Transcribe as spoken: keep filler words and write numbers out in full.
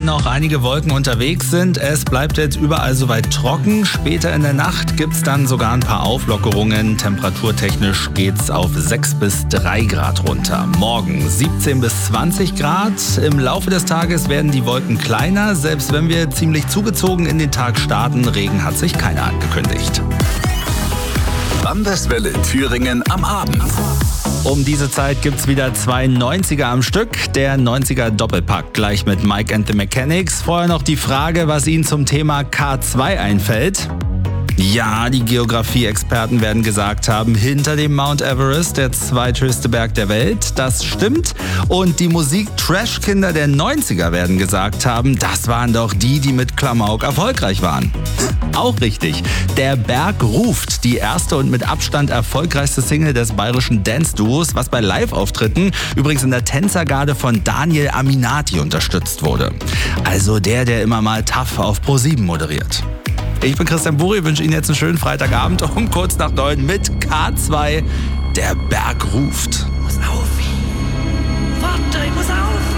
noch einige Wolken unterwegs sind. Es bleibt jetzt überall soweit trocken. Später in der Nacht gibt es dann sogar ein paar Auflockerungen. Temperaturtechnisch geht's auf sechs bis drei Grad runter. Morgen siebzehn bis zwanzig Grad. Im Laufe des Tages werden die Wolken kleiner. Selbst wenn wir ziemlich zugezogen in den Tag starten, Regen hat sich keiner angekündigt. Landeswelle Thüringen am Abend. Um diese Zeit gibt's wieder zwei neunziger am Stück. Der neunziger Doppelpack gleich mit Mike and the Mechanics. Vorher noch die Frage, was Ihnen zum Thema K zwei einfällt. Ja, die Geografie-Experten werden gesagt haben, hinter dem Mount Everest, der zweithöchste Berg der Welt. Das stimmt. Und die Musik-Trash-Kinder der neunziger werden gesagt haben, das waren doch die, die mit Klamauk erfolgreich waren. Auch richtig. Der Berg ruft, die erste und mit Abstand erfolgreichste Single des bayerischen Dance-Duos, was bei Live-Auftritten übrigens in der Tänzergarde von Daniel Aminati unterstützt wurde. Also der, der immer mal tough auf Pro sieben moderiert. Ich bin Christian Buri, wünsche Ihnen jetzt einen schönen Freitagabend um kurz nach neun mit K zwei. Der Berg ruft. Ich muss auf. Warte, ich muss auf.